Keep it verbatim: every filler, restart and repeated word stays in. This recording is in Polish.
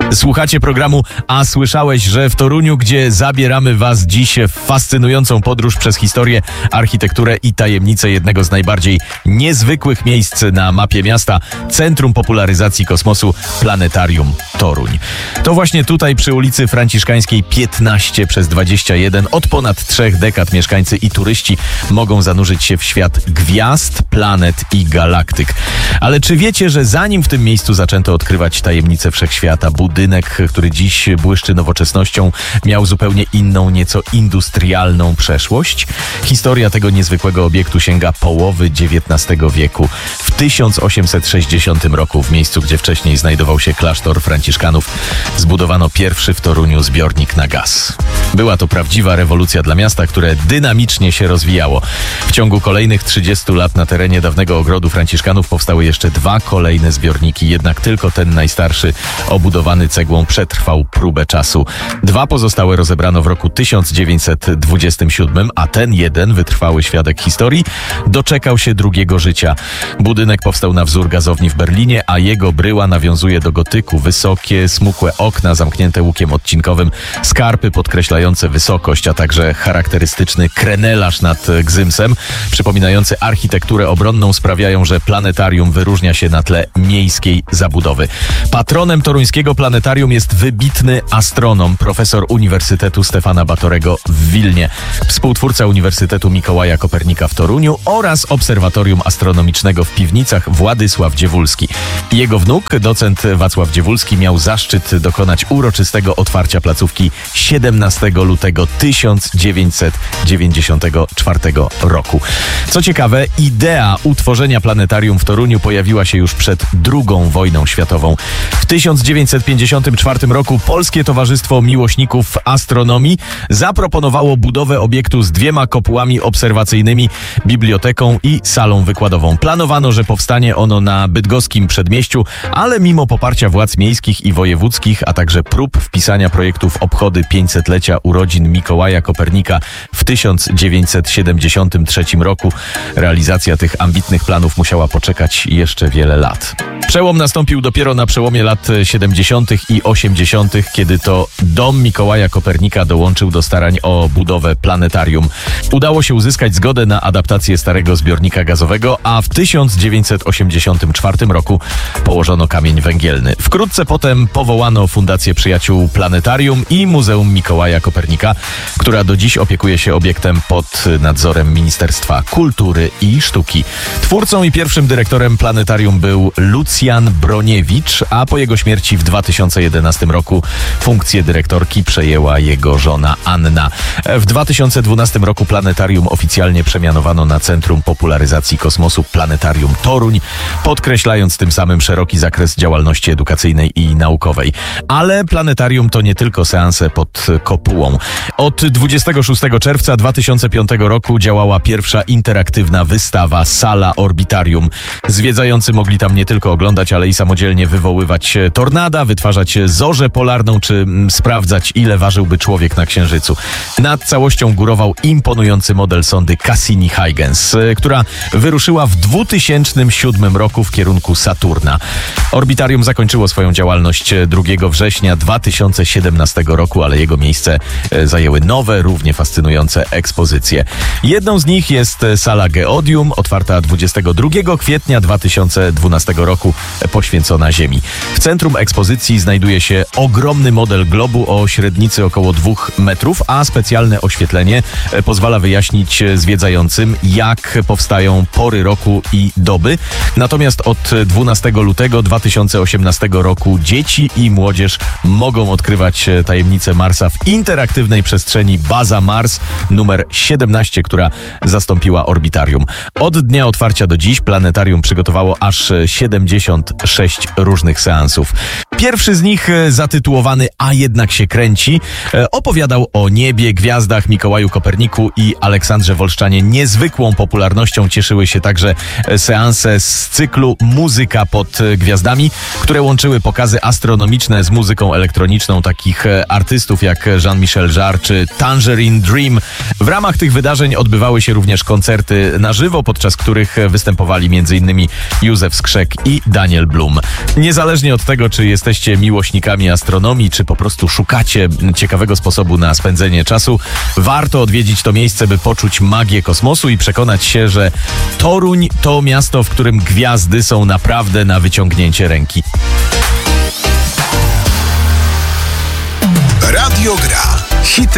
Słuchacie programu A Słyszałeś, że w Toruniu, gdzie zabieramy Was dziś w fascynującą podróż przez historię, architekturę i tajemnice jednego z najbardziej niezwykłych miejsc na mapie miasta, Centrum Popularyzacji Kosmosu, Planetarium Toruń. To właśnie tutaj przy ulicy Franciszkańskiej piętnaście przez dwadzieścia jeden od ponad trzech dekad mieszkańcy i turyści mogą zanurzyć się w świat gwiazd, planet i galaktyk. Ale czy wiecie, że zanim w tym miejscu zaczęto odkrywać tajemnice wszechświata, budynek, który dziś błyszczy nowoczesnością, miał zupełnie inną, nieco industrialną przeszłość? Historia tego niezwykłego obiektu sięga połowy dziewiętnastego wieku. W tysiąc osiemset sześćdziesiątym roku, w miejscu, gdzie wcześniej znajdował się klasztor franciszkanów, zbudowano pierwszy w Toruniu zbiornik na gaz. Była to prawdziwa rewolucja dla miasta, które dynamicznie się rozwijało. W ciągu kolejnych trzydziestu lat na terenie dawnego ogrodu franciszkanów powstały jeszcze dwa kolejne zbiorniki, jednak tylko ten najstarszy, obudowany cegłą, przetrwał próbę czasu. Dwa pozostałe rozebrano w roku tysiąc dziewięćset dwudziestym siódmym, a ten jeden, wytrwały świadek historii, doczekał się drugiego życia. Budynek powstał na wzór gazowni w Berlinie, a jego bryła nawiązuje do gotyku. Wysokie, smukłe okna zamknięte łukiem odcinkowym, skarpy podkreślające wysokość, a także charakterystyczny krenelarz nad gzymsem, przypominający architekturę obronną, sprawiają, że planetarium wyróżnia się na tle miejskiej zabudowy. Patronem toruńskiego planetarium jest wybitny astronom, profesor Uniwersytetu Stefana Batorego w Wilnie, współtwórca Uniwersytetu Mikołaja Kopernika w Toruniu oraz Obserwatorium Astronomicznego w Piwnicach Władysław Dziewulski. Jego wnuk, docent Wacław Dziewulski, miał zaszczyt dokonać uroczystego otwarcia placówki siedemnastego lutego tysiąc dziewięćset dziewięćdziesiątego czwartego roku. Co ciekawe, idea utworzenia planetarium w Toruniu pojawiła się już przed drugą wojną światową. W tysiąc dziewięćset pięćdziesiątym czwartym roku Polskie Towarzystwo Miłośników Astronomii zaproponowało budowę obiektu z dwiema kopułami obserwacyjnymi, biblioteką i salą wykładową. Planowano, że powstanie ono na bydgoskim przedmieściu, ale mimo poparcia władz miejskich i wojewódzkich, a także prób wpisania projektu w obchody pięćsetlecia urodzin Mikołaja Kopernika w tysiąc dziewięćset siedemdziesiątym trzecim roku, realizacja tych ambitnych planów musiała poczekać jeszcze wiele lat. Przełom nastąpił dopiero na przełomie lat siedemdziesiątych i osiemdziesiątych, kiedy to dom Mikołaja Kopernika dołączył do starań o budowę planetarium. Udało się uzyskać zgodę na adaptację starego zbiornika gazowego, a w tysiąc dziewięćset osiemdziesiątym czwartym roku położono kamień węgielny. Wkrótce potem powołano Fundację Przyjaciół Planetarium i Muzeum Mikołaja Kopernika, która do dziś opiekuje się obiektem pod nadzorem Ministerstwa Kultury i Sztuki. Twórcą i pierwszym dyrektorem planetarium był Lucjan Broniewicz, a po jego śmierci w dwa tysiące jedenastym roku funkcję dyrektorki przejęła jego żona Anna. W dwa tysiące dwunastym roku planetarium oficjalnie przemianowano na Centrum Popularyzacji Kosmosu, Planetarium Toruń, podkreślając tym samym szeroki zakres działalności edukacyjnej i naukowej. Ale planetarium to nie tylko seanse pod kopułą. Od dwudziestego szóstego czerwca dwa tysiące piątego roku działała pierwsza interaktywna wystawa Sala Orbitarium. Zwiedzający mogli tam nie tylko oglądać, ale i samodzielnie wywoływać tornada, wytwarzać zorzę polarną, czy sprawdzać, ile ważyłby człowiek na Księżycu. Nad całością górował imponujący model sondy Cassini-Huygens, która wyruszyła w dwutysięcznym siódmym roku w kierunku Saturna. Orbitarium zakończyło swoją działalność drugiego września dwa tysiące siedemnastego roku, ale jego miejsce zajęły nowe, równie fascynujące ekspozycje. Jedną z nich jest sala Geodium, otwarta dwudziestego drugiego kwietnia dwa tysiące dwunastego roku, poświęcona Ziemi. W centrum ekspozycji znajduje się ogromny model globu o średnicy około dwóch metrów, a specjalne oświetlenie pozwala wyjaśnić zwiedzającym, jak powstają pory roku i doby. Natomiast od dwunastego lutego dwa tysiące osiemnastego roku dzieci i młodzież mogą odkrywać tajemnice Marsa w interaktywnej przestrzeni Baza Mars numer siedemnaście, która zastąpiła orbitarium. Od dnia otwarcia do dziś planetarium przygotowało aż siedemdziesiąt sześć różnych seansów. Pierwszy z nich, zatytułowany A jednak się kręci, opowiadał o niebie, gwiazdach, Mikołaju Koperniku i Aleksandrze Wolszczanie. Niezwykłą popularnością cieszyły się także seanse z cyklu Muzyka pod gwiazdami, które łączyły pokazy astronomiczne z muzyką elektroniczną takich artystów jak Jean-Michel Jarre czy Tangerine Dream. W ramach tych wydarzeń odbywały się również koncerty na żywo, podczas których występowali m.in. Józef Skrzek i Daniel Blum. Niezależnie od tego, czy jesteście miłośnikami astronomii, czy po prostu szukacie ciekawego sposobu na spędzenie czasu, warto odwiedzić to miejsce, by poczuć magię kosmosu i przekonać się, że Toruń to miasto, w którym gwiazdy są naprawdę na wyciągnięcie ręki. Radio Gra. Hity